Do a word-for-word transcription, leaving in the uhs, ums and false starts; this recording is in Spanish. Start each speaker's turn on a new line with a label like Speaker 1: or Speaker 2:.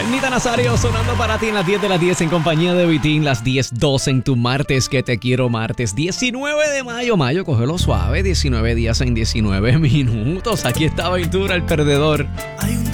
Speaker 1: Nita Nazario sonando para ti en las diez de las diez en compañía de Vitín, las diez doce en tu martes que te quiero, martes diecinueve de mayo. Mayo, cógelo suave, diecinueve días en diecinueve minutos. Aquí está Ventura, el perdedor.
Speaker 2: Hay un